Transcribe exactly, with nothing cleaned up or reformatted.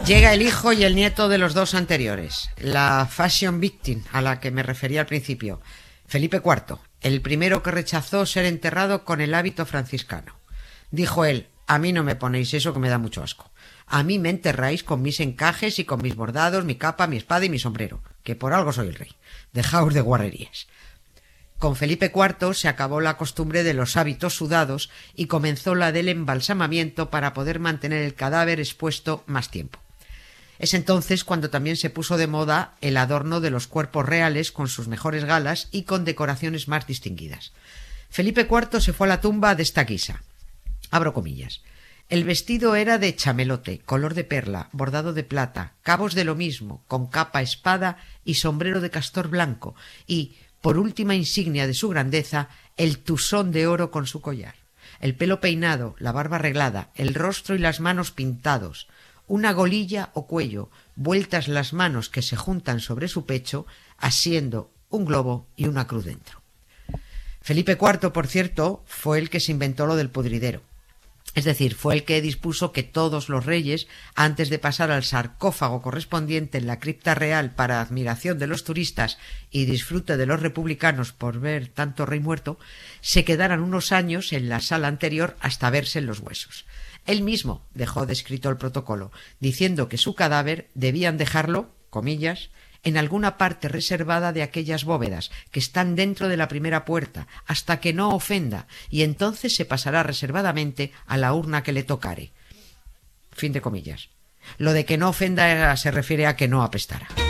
Llega el hijo y el nieto de los dos anteriores, la fashion victim a la que me refería al principio, Felipe cuarto, el primero que rechazó ser enterrado con el hábito franciscano. Dijo él: a mí no me ponéis eso que me da mucho asco. A mí me enterráis con mis encajes y con mis bordados, mi capa, mi espada y mi sombrero, que por algo soy el rey. Dejaos de guarrerías. Con Felipe cuarto se acabó la costumbre de los hábitos sudados y comenzó la del embalsamamiento para poder mantener el cadáver expuesto más tiempo. Es entonces cuando también se puso de moda el adorno de los cuerpos reales con sus mejores galas y con decoraciones más distinguidas. Felipe cuarto se fue a la tumba de esta guisa. Abro comillas. El vestido era de chamelote, color de perla, bordado de plata, cabos de lo mismo, con capa, espada y sombrero de castor blanco, y, por última insignia de su grandeza, el tusón de oro con su collar. El pelo peinado, la barba arreglada, el rostro y las manos pintados, una golilla o cuello, vueltas las manos que se juntan sobre su pecho, asiendo un globo y una cruz dentro. Felipe cuarto, por cierto, fue el que se inventó lo del pudridero. Es decir, fue el que dispuso que todos los reyes, antes de pasar al sarcófago correspondiente en la cripta real para admiración de los turistas y disfrute de los republicanos por ver tanto rey muerto, se quedaran unos años en la sala anterior hasta verse en los huesos. Él mismo dejó descrito el protocolo, diciendo que su cadáver debían dejarlo, comillas, en alguna parte reservada de aquellas bóvedas que están dentro de la primera puerta, hasta que no ofenda, y entonces se pasará reservadamente a la urna que le tocare. Fin de comillas. Lo de que no ofenda se refiere a que no apestara.